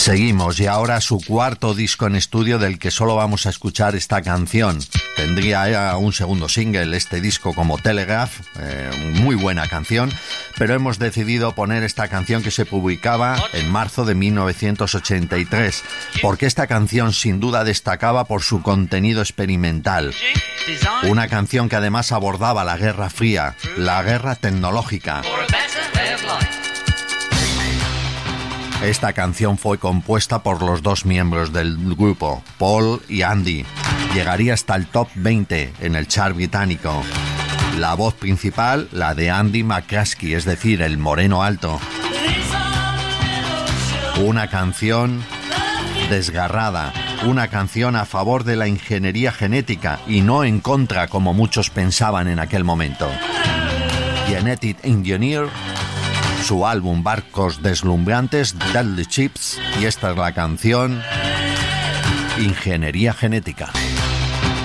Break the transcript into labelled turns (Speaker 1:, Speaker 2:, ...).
Speaker 1: Seguimos, y ahora su cuarto disco en estudio, del que solo vamos a escuchar esta canción. Tendría un segundo single este disco como Telegraph, muy buena canción, pero hemos decidido poner esta canción que se publicaba en marzo de 1983, porque esta canción sin duda destacaba por su contenido experimental. Una canción que además abordaba la Guerra Fría, la guerra tecnológica. Esta canción fue compuesta por los dos miembros del grupo, Paul y Andy. Llegaría hasta el top 20 en el chart británico. La voz principal, la de Andy McCaskey, es decir, el moreno alto. Una canción desgarrada, una canción a favor de la ingeniería genética y no en contra, como muchos pensaban en aquel momento. Genetic Engineer, su álbum Barcos Deslumbrantes, Deadly Ships, y esta es la canción Ingeniería Genética.